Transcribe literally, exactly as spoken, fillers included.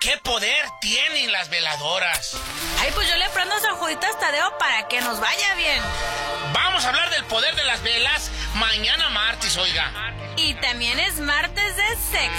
¿Qué poder tienen las veladoras? Ay, pues yo le prendo San Juditas Tadeo para que nos vaya bien. Vamos a hablar del poder de las velas mañana martes, oiga. Y también es martes de sexo.